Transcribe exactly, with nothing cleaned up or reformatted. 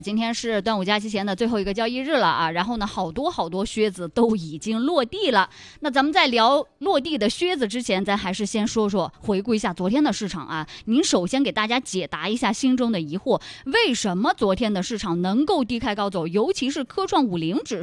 今天是端午假期前的最后一个交易日了啊，然后呢，好多好多靴子都已经落地了。那咱们在聊落地的靴子之前，咱还是先说说回顾一下昨天的市场啊。您首先给大家解答一下心中的疑惑，为什么昨天的市场能够低开高走，尤其是科创五零指